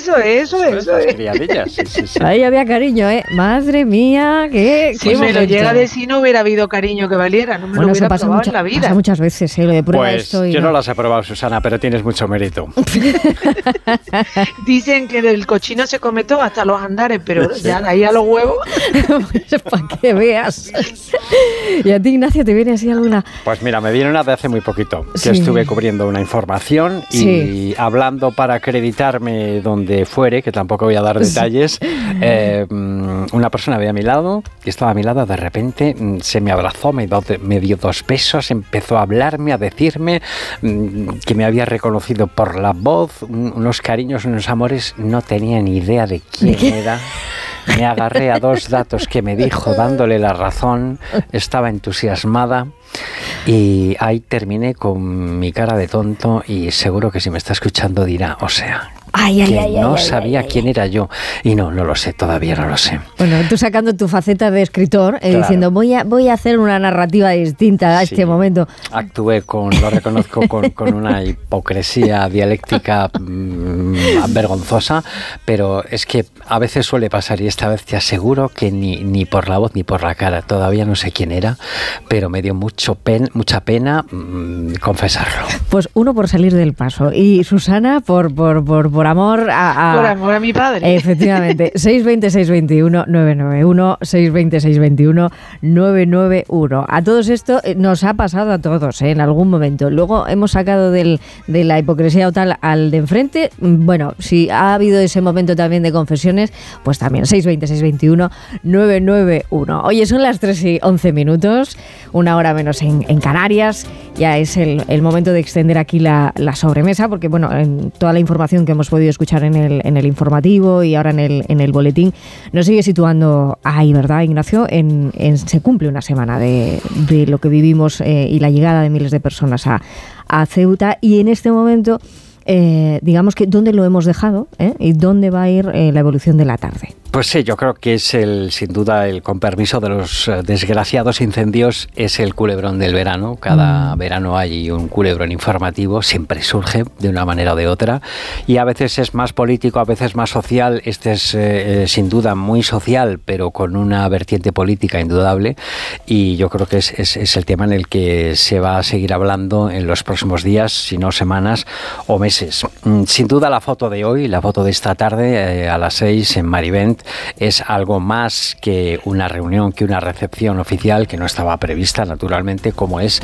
Eso es. Criadillas, sí. Ahí había cariño, ¿eh? Madre mía, qué Si me lo llega a decir, no hubiera habido cariño que valiera, no me lo hubiera probado en la vida. Pasa muchas veces, lo de prueba pues esto. Yo no las he probado, Susana, pero tienes mucho mérito. Dicen que el cochino se come todo, hasta los andares, pero ya de ahí a los huevos. Pues para que veas. ¿Y a ti, Ignacio, te viene así alguna? Pues mira, me viene una de hace muy poquito, que Sí. estuve cubriendo una información y hablando para acreditarme donde fuere, que tampoco voy a dar detalles, una persona veía a mi lado, que estaba a mi lado, de repente se me abrazó, me dio 2 besos, empezó a hablarme, a decirme que me había reconocido por la voz, unos cariños, unos amores, no tenía ni idea de quién era. Me agarré a 2 datos que me dijo, dándole la razón, estaba entusiasmada y ahí terminé con mi cara de tonto y seguro que si me está escuchando dirá, o sea, no sabía quién era yo. Y no lo sé, todavía no lo sé. Bueno, tú sacando tu faceta de escritor, Claro. Diciendo, voy a hacer una narrativa distinta a este momento. Actué lo reconozco, con una hipocresía dialéctica vergonzosa, pero es que a veces suele pasar y esta vez te aseguro que ni por la voz ni por la cara, todavía no sé quién era, pero me dio mucha pena confesarlo. Pues uno por salir del paso y Susana por amor a... Por amor a mi padre. Efectivamente. 620-621-991, 620-621-991. A todos esto nos ha pasado a todos, en algún momento. Luego hemos sacado de la hipocresía o tal al de enfrente. Bueno, si ha habido ese momento también de confesiones, pues también 620-621-991. Oye, son las 3:11, 1 hora menos en Canarias. Ya es el momento de extender aquí la sobremesa, porque bueno, en toda la información que hemos podido escuchar en el informativo y ahora en el boletín, nos sigue situando ahí, ¿verdad, Ignacio? Se cumple una semana de lo que vivimos y la llegada de miles de personas a Ceuta, y en este momento, digamos que dónde lo hemos dejado, y dónde va a ir la evolución de la tarde. Pues sí, yo creo que es sin duda, con permiso de los desgraciados incendios, es el culebrón del verano. Cada verano hay un culebrón informativo, siempre surge de una manera o de otra, y a veces es más político, a veces más social. Este es sin duda muy social, pero con una vertiente política indudable, y yo creo que es el tema en el que se va a seguir hablando en los próximos días, si no semanas o meses. Sin duda la foto de hoy, la foto de esta tarde a las 6 en Marivent, es algo más que una reunión, que una recepción oficial que no estaba prevista, naturalmente, como es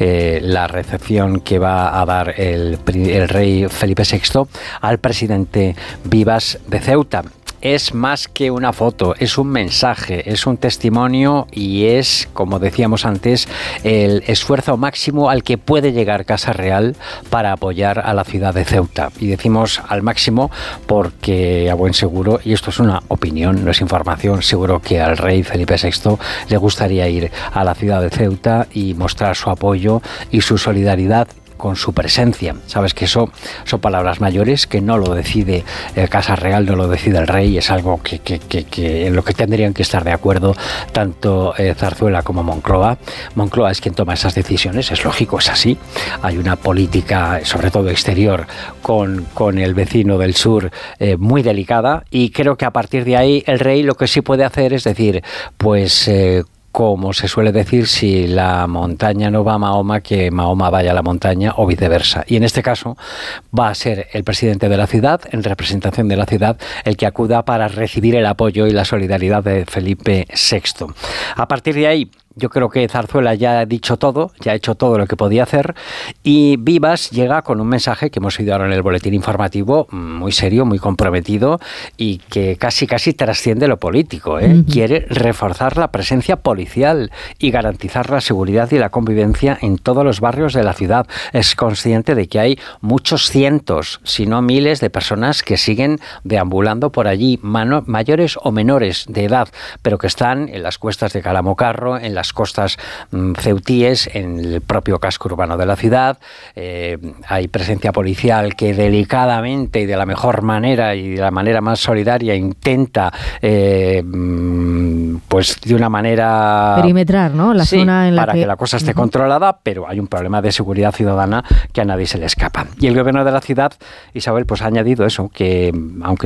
la recepción que va a dar el rey Felipe VI al presidente Vivas de Ceuta. Es más que una foto, es un mensaje, es un testimonio y es, como decíamos antes, el esfuerzo máximo al que puede llegar Casa Real para apoyar a la ciudad de Ceuta. Y decimos al máximo porque, a buen seguro, y esto es una opinión, no es información, seguro que al rey Felipe VI le gustaría ir a la ciudad de Ceuta y mostrar su apoyo y su solidaridad con su presencia. Sabes que eso son palabras mayores, que no lo decide Casa Real, no lo decide el rey, es algo que en lo que tendrían que estar de acuerdo tanto Zarzuela como Moncloa. Moncloa es quien toma esas decisiones, es lógico, es así. Hay una política, sobre todo exterior, con el vecino del sur muy delicada, y creo que a partir de ahí el rey lo que sí puede hacer es decir, pues como se suele decir, si la montaña no va a Mahoma, que Mahoma vaya a la montaña, o viceversa. Y en este caso va a ser el presidente de la ciudad, en representación de la ciudad, el que acuda para recibir el apoyo y la solidaridad de Felipe VI. A partir de ahí, yo creo que Zarzuela ya ha dicho todo, ya ha hecho todo lo que podía hacer, y Vivas llega con un mensaje que hemos oído ahora en el boletín informativo, muy serio, muy comprometido, y que casi trasciende lo político. Quiere reforzar la presencia policial y garantizar la seguridad y la convivencia en todos los barrios de la ciudad. Es consciente de que hay muchos cientos, si no miles, de personas que siguen deambulando por allí, mayores o menores de edad, pero que están en las cuestas de Calamocarro, en las costas ceutíes, en el propio casco urbano de la ciudad. Hay presencia policial que delicadamente y de la mejor manera y de la manera más solidaria intenta pues de una manera perimetrar, ¿no? La zona en la para que la cosa esté controlada, pero hay un problema de seguridad ciudadana que a nadie se le escapa. Y el gobierno de la ciudad, Isabel, pues ha añadido eso, que aunque